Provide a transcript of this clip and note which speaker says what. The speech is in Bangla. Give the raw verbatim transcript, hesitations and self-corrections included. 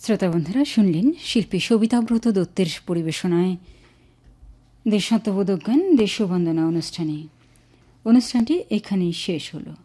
Speaker 1: শ্রোতা বন্ধুরা শুনলেন শিল্পী সবিতাব্রত দত্তের পরিবেশনায় দেশাত্মবোধক গান দেশবন্দনা অনুষ্ঠানে। অনুষ্ঠানটি এখানেই শেষ হলো।